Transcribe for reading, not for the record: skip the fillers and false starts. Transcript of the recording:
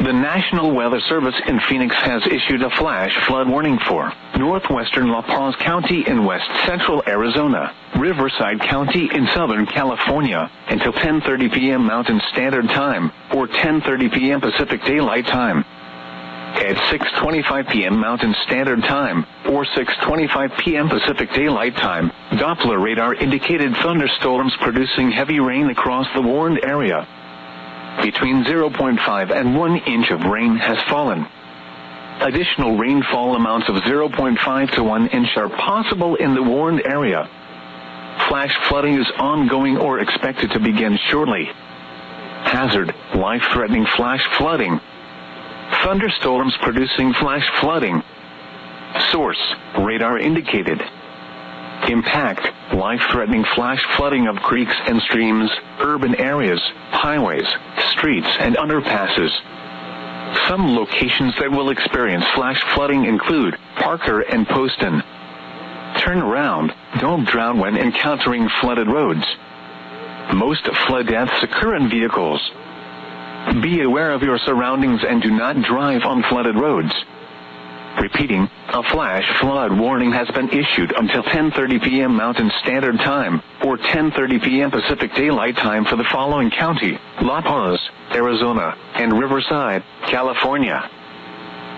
The National Weather Service in Phoenix has issued a flash flood warning for northwestern La Paz County in west central Arizona, Riverside County in southern California, until 10:30 p.m. Mountain Standard Time, or 10:30 p.m. Pacific Daylight Time. At 6:25 p.m. Mountain Standard Time, or 6:25 p.m. Pacific Daylight Time, Doppler radar indicated thunderstorms producing heavy rain across the warned area. Between 0.5 and 1 inch of rain has fallen. Additional rainfall amounts of 0.5 to 1 inch are possible in the warned area. Flash flooding is ongoing or expected to begin shortly. Hazard: life-threatening flash flooding. Thunderstorms producing flash flooding. Source: radar indicated. Impact: life-threatening flash flooding of creeks and streams, urban areas, highways, streets, and underpasses. Some locations that will experience flash flooding include Parker and Poston. Turn around. Don't drown when encountering flooded roads. Most flood deaths occur in vehicles. Be aware of your surroundings and do not drive on flooded roads. Repeating, a flash flood warning has been issued until 10:30 p.m. Mountain Standard Time, or 10:30 p.m. Pacific Daylight Time for the following county: La Paz, Arizona, and Riverside, California.